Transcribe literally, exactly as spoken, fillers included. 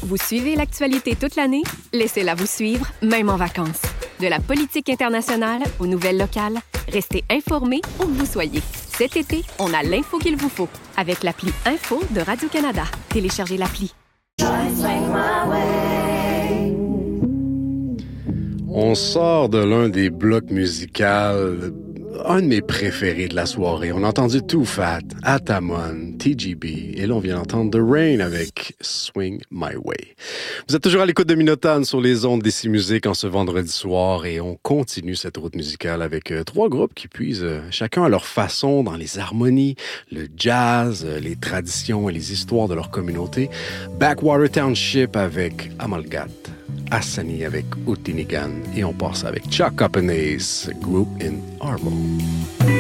Vous suivez l'actualité toute l'année? Laissez-la vous suivre, même en vacances. De la politique internationale aux nouvelles locales, restez informés où que vous soyez. Cet été, on a l'info qu'il vous faut avec l'appli Info de Radio-Canada. Téléchargez l'appli. On sort de l'un des blocs musicaux, un de mes préférés de la soirée. On a entendu Too Fat, Atamon, T G B, et là on vient d'entendre The Rain avec Swing My Way. Vous êtes toujours à l'écoute de Minotagne sur les ondes d'Ici Musique en ce vendredi soir, et on continue cette route musicale avec euh, trois groupes qui puisent euh, chacun à leur façon dans les harmonies, le jazz, euh, les traditions et les histoires de leur communauté. Backwater Township avec Amalgat, Hassani avec Outinigan, et on passe avec Chuck Up and Ace, Group in Armo.